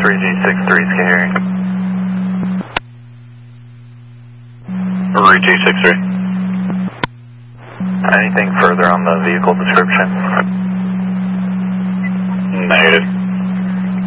3G63's carrying. Route 263. Anything further on the vehicle description? Negative.